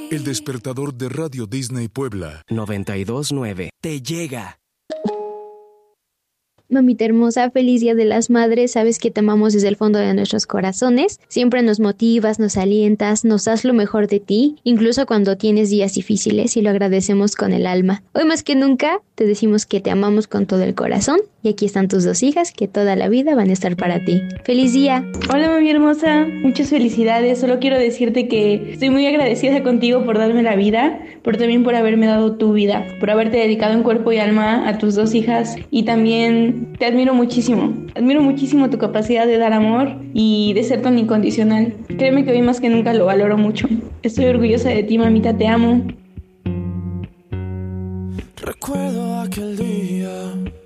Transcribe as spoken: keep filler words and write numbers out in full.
El despertador de Radio Disney Puebla noventa y dos punto nueve te llega. Mamita hermosa, feliz Día de las Madres, sabes que te amamos desde el fondo de nuestros corazones, siempre nos motivas, nos alientas, nos das lo mejor de ti, incluso cuando tienes días difíciles y lo agradecemos con el alma. Hoy más que nunca te decimos que te amamos con todo el corazón y aquí están tus dos hijas que toda la vida van a estar para ti. ¡Feliz día! Hola mami hermosa, muchas felicidades, solo quiero decirte que estoy muy agradecida contigo por darme la vida, pero también por haberme dado tu vida, por haberte dedicado en cuerpo y alma a tus dos hijas y también te admiro muchísimo, admiro muchísimo tu capacidad de dar amor y de ser tan incondicional. Créeme que hoy más que nunca lo valoro mucho. Estoy orgullosa de ti, mamita, te amo. Recuerdo aquel día